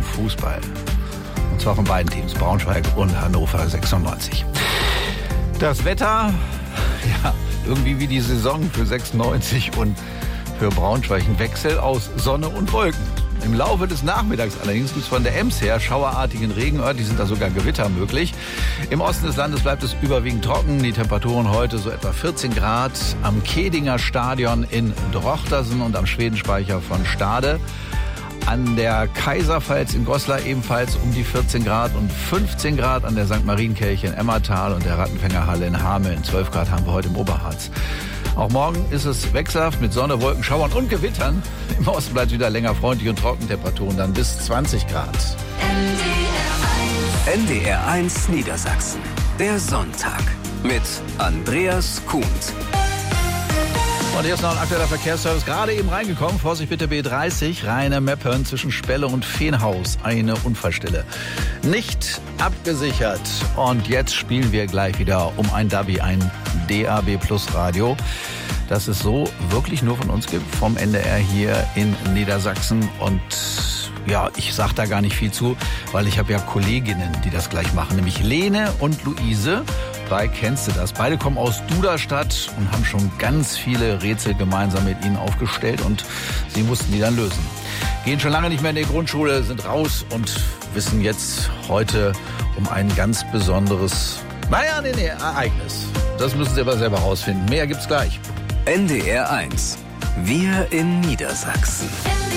Fußball. Und zwar von beiden Teams, Braunschweig und Hannover 96. Das Wetter, ja, irgendwie wie die Saison für 96 und für Braunschweig ein Wechsel aus Sonne und Wolken. Im Laufe des Nachmittags allerdings gibt es von der Ems her schauerartigen Regen, örtlich sind da sogar Gewitter möglich. Im Osten des Landes bleibt es überwiegend trocken, die Temperaturen heute so etwa 14 Grad am Kedinger Stadion in Drochtersen und am Schwedenspeicher von Stade. An der Kaiserpfalz in Goslar ebenfalls um die 14 Grad und 15 Grad an der St. Marienkirche in Emmertal und der Rattenfängerhalle in Hameln. 12 Grad haben wir heute im Oberharz. Auch morgen ist es wechselhaft mit Sonne, Wolken, Schauern und Gewittern. Im Osten bleibt es wieder länger freundlich und trocken, Temperaturen dann bis 20 Grad. NDR 1 Niedersachsen. Der Sonntag mit Andreas Kuhns. Und hier ist noch ein aktueller Verkehrsservice, gerade eben reingekommen. Vorsicht bitte B30, Rheine-Meppern zwischen Spelle und Feenhaus. Eine Unfallstelle. Nicht abgesichert. Und jetzt spielen wir gleich wieder um ein DABI, ein DAB Plus Radio, das es so wirklich nur von uns gibt, vom NDR hier in Niedersachsen. Und ja, ich sag da gar nicht viel zu, weil ich habe ja Kolleginnen, die das gleich machen, nämlich Lene und Luise. Kennst du das? Beide kommen aus Duderstadt und haben schon ganz viele Rätsel gemeinsam mit ihnen aufgestellt und sie mussten die dann lösen. Gehen schon lange nicht mehr in die Grundschule, sind raus und wissen jetzt heute um ein ganz besonderes, Ereignis. Das müssen sie aber selber rausfinden. Mehr gibt's gleich. NDR 1. Wir in Niedersachsen.